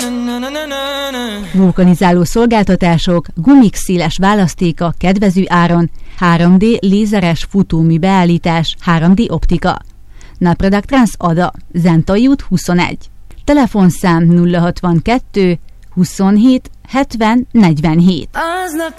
Vulkanizáló szolgáltatások, gumik széles választéka kedvező áron, 3D lézeres futómű beállítás, 3D optika. Napradak Trans Ada, Zentai út 21. Telefonszám 062 27 70 47. Aznap